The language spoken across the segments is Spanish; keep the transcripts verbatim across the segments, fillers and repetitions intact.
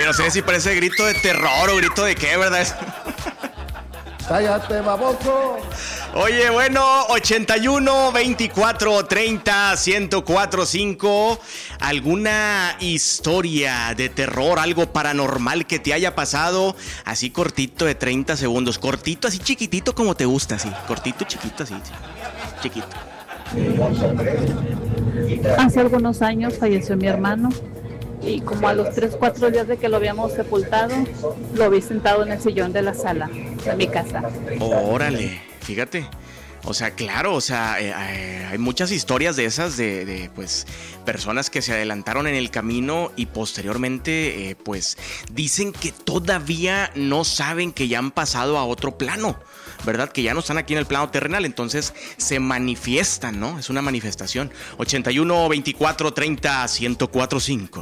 Oye, no sé si parece grito de terror o grito de qué, ¿verdad? ¡Cállate, baboso! Oye, bueno, ochenta y uno, veinticuatro, treinta, ciento cuatro punto cinco. ¿Alguna historia de terror, algo paranormal que te haya pasado? Así cortito de treinta segundos. Cortito, así chiquitito como te gusta, así. Cortito, chiquito, así. Sí. Chiquito. Hace algunos años falleció mi hermano. Y como a los tres, cuatro días de que lo habíamos sepultado, lo vi sentado en el sillón de la sala de mi casa. Órale, fíjate. O sea, claro, o sea, eh, eh, hay muchas historias de esas de, de, pues, personas que se adelantaron en el camino y posteriormente, eh, pues, dicen que todavía no saben que ya han pasado a otro plano, ¿verdad? Que ya no están aquí en el plano terrenal, entonces se manifiestan, ¿no? Es una manifestación. ochenta y uno, veinticuatro, treinta, ciento cuatro punto cinco.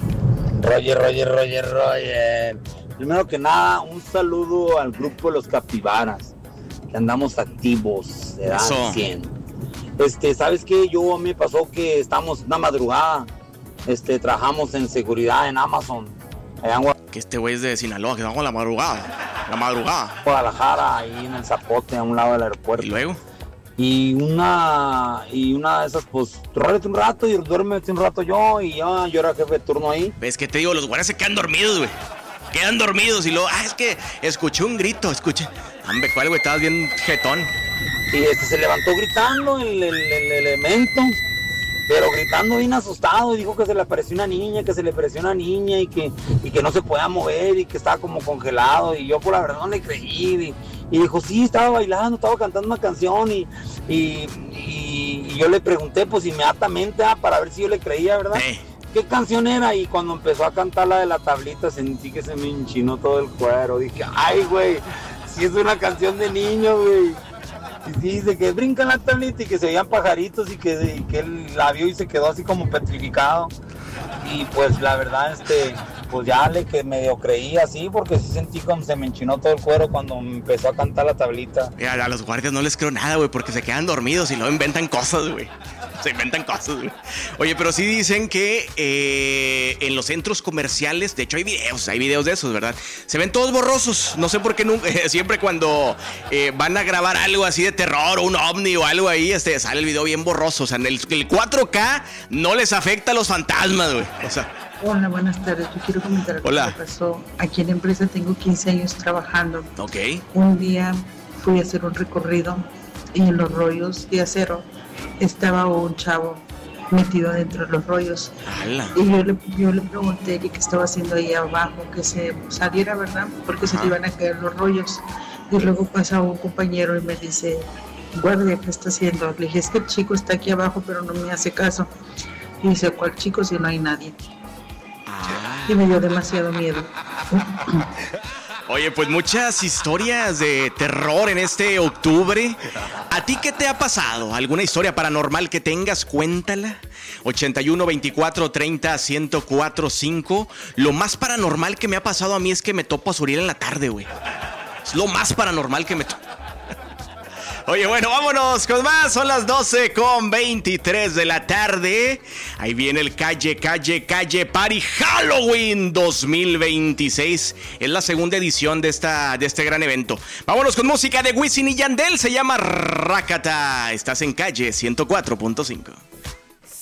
Roger, Roger, Roger, Roger. Primero que nada, un saludo al grupo de los Capibaras, que andamos activos, de edad cien. Este, ¿sabes qué? Yo a mí me pasó que estamos una madrugada, este, trabajamos en seguridad en Amazon. Allá en Guadalajara. Que este güey es de Sinaloa, que estamos la madrugada, la madrugada. Guadalajara, ahí en el Zapote, a un lado del aeropuerto. ¿Y luego? Y una, y una de esas, pues, rólate un rato y duérmete un rato yo, y yo, yo era jefe de turno ahí. ¿Ves que te digo? Los guardias se quedan dormidos, güey. Quedan dormidos y luego, ah, es que escuché un grito, escuché. Hombre, ¿cuál, güey? Estabas bien jetón. Y este se levantó gritando el, el, el elemento, pero gritando bien asustado, y dijo que se le apareció una niña, que se le apareció una niña y que, y que no se podía mover y que estaba como congelado. Y yo, por la verdad, no le creí. Y, y dijo, sí, estaba bailando, estaba cantando una canción. Y, y, y, y yo le pregunté, pues inmediatamente, ah, para ver si yo le creía, ¿verdad? Sí. ¿Qué canción era? Y cuando empezó a cantar la de la tablita, sentí que se me enchinó todo el cuero. Dije, ay, güey, si es una canción de niño, güey. Y sí, dice que brinca la tablita y que se veían pajaritos y que, y que él la vio y se quedó así como petrificado. Y pues la verdad, este, pues ya le que medio creí así, porque sí sentí como se me enchinó todo el cuero cuando empezó a cantar la tablita. Y a, a los guardias no les creo nada, güey, porque se quedan dormidos y luego inventan cosas, güey. Se inventan cosas, güey. Oye, pero sí dicen que eh, en los centros comerciales, de hecho hay videos, hay videos de esos, ¿verdad? Se ven todos borrosos. No sé por qué nunca, eh, siempre cuando eh, van a grabar algo así de terror o un ovni o algo ahí, este, sale el video bien borroso. O sea, en el, el cuatro K no les afecta a los fantasmas, güey. O sea. Hola, buenas tardes. Yo quiero comentar algo Hola. que pasó. Aquí en la empresa tengo quince años trabajando. Ok. Un día fui a hacer un recorrido y en los rollos de acero estaba un chavo metido dentro de los rollos. ¡Hala! Y yo le, yo le pregunté qué estaba haciendo ahí abajo, que se saliera, ¿verdad? Porque se le iban a caer los rollos. Y luego pasa un compañero y me dice, guardia, ¿qué está haciendo? Le dije, es que el chico está aquí abajo, pero no me hace caso. Y dice, ¿cuál chico si no hay nadie? Ah. Y me dio demasiado miedo. Oye, pues muchas historias de terror en este octubre. ¿A ti qué te ha pasado? ¿Alguna historia paranormal que tengas? Cuéntala. ochenta y uno, veinticuatro, treinta, ciento cuatro punto cinco. Lo más paranormal que me ha pasado a mí es que me topo a Suriel en la tarde, güey. Es lo más paranormal que me topo. Oye, bueno, vámonos con más. Son las doce con veintitrés de la tarde. Ahí viene el Calle, Calle, Calle Party Halloween dos mil veintiséis. Es la segunda edición de, esta, de este gran evento. Vámonos con música de Wisin y Yandel. Se llama Rakata. Estás en Calle ciento cuatro punto cinco.